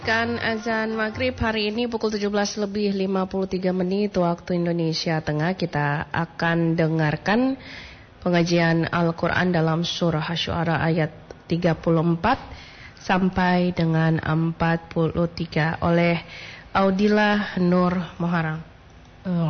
Kan azan maghrib hari ini pukul 17:53 waktu Indonesia Tengah. Kita akan dengarkan pengajian Al-Quran dalam surah Asy-Syu'ara ayat 34 sampai dengan 43 oleh Audillah Nur Muharram.